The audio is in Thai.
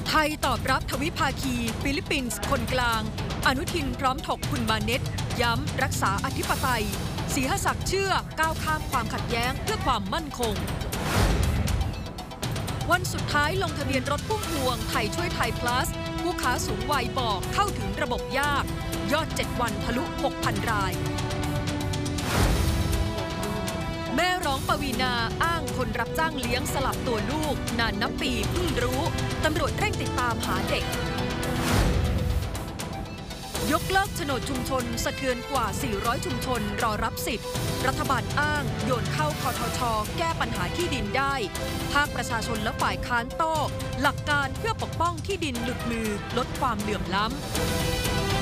ไทยตอบรับทวิภาคีฟิลิปปินส์คนกลางอนุทินพร้อมถกคุณมาเน็ตย้ำรักษาอธิปไตยศรีหศักดิ์เชื่อก้าวข้ามความขัดแย้งเพื่อความมั่นคงวันสุดท้ายลงทะเบียนรถพุ่มพวงไทยช่วยไทย plus ผู้ค้าสูงวัยบอกเข้าถึงระบบยากยอด7วันทะลุ 6,000 รายแม่ร้องปวีณาอ้างคนรับจ้างเลี้ยงสลับตัวลูกนานนับปีเพิ่งรู้ตำรวจเร่งติดตามหาเด็กยกเลิกโฉนดชุมชนสะเทือนกว่า400ชุมชนรอรับสิทธิ์รัฐบาลอ้างโยนเข้าคทช.แก้ปัญหาที่ดินได้ภาคประชาชนและฝ่ายค้านโต้หลักการเพื่อปกป้องที่ดินหลุดมือลดความเหลื่อมล้ำ